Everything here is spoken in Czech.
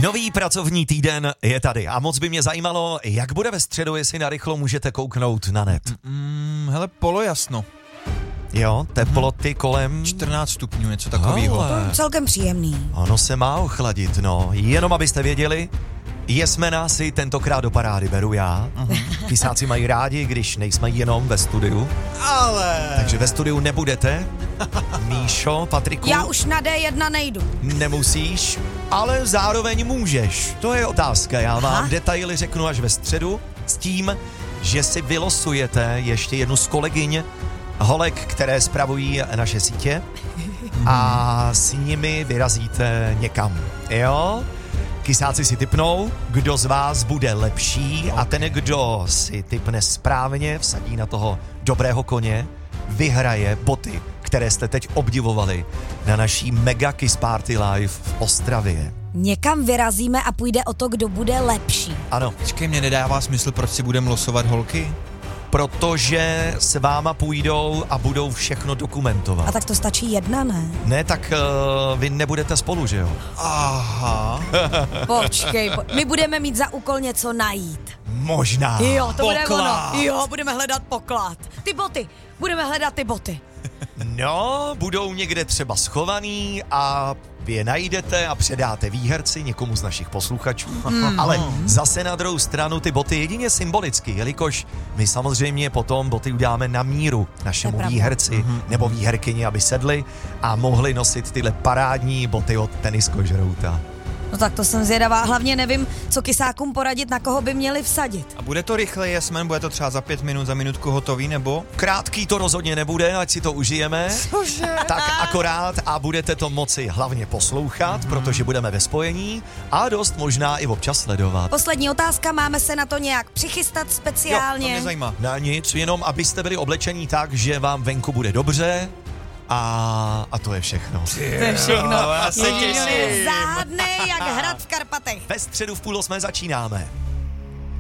Nový pracovní týden je tady a moc by mě zajímalo, jak bude ve středu, jestli narychlo můžete kouknout na net. Hele, polojasno. Jo, teploty kolem 14 stupňů, něco takového. Celkem příjemný. Ono se má ochladit, no. Jenom abyste věděli, jesmena si tentokrát do parády beru já. Kysáci mají rádi, když nejsme jenom ve studiu. Takže ve studiu nebudete. Míšo, Patriku. Já už na D1 nejdu. Nemusíš, ale zároveň můžeš. To je otázka. Já vám detaily řeknu až ve středu s tím, že si vylosujete ještě jednu z kolegyň holek, které spravují naše sítě a s nimi vyrazíte někam. Jo? Kysáci si tipnou, kdo z vás bude lepší a ten, kdo si tipne správně, vsadí na toho dobrého koně, vyhraje boty, které jste teď obdivovali na naší Mega Kiss Party Live v Ostravě. Někam vyrazíme a půjde o to, kdo bude lepší. Ano. Počkej, mě nedává smysl, proč si budeme losovat holky? Protože s váma půjdou a budou všechno dokumentovat. A tak to stačí jedna, ne? Ne, tak vy nebudete spolu, že jo? Aha. Počkej, my budeme mít za úkol něco najít. Možná. Jo, to bude Poklad. ono. Jo, budeme hledat poklad. Ty boty, budeme hledat ty boty. No, budou někde třeba schovaný a vy je najdete a předáte výherci někomu z našich posluchačů. Ale zase na druhou stranu ty boty jedině symbolicky, jelikož my samozřejmě potom boty udáme na míru našemu výherci nebo výherkyni, aby sedli a mohli nosit tyhle parádní boty od Tenis Kožrouta. No tak to jsem zvědavá, hlavně nevím, co kysákům poradit, na koho by měli vsadit. A bude to rychle, Jesmen? Bude to třeba za 5 minut, za minutku hotový, nebo? Krátký to rozhodně nebude, ať si to užijeme. Cože? Tak akorát a budete to moci hlavně poslouchat, protože budeme ve spojení a dost možná i občas sledovat. Poslední otázka, máme se na to nějak přichystat speciálně? Jo, to mě zajímá. Na nic, jenom abyste byli oblečení tak, že vám venku bude dobře a to je všechno. To je všechno. Já se těším. Záhadný jak hrad v Karpatech. Ve středu v 7:30 začínáme.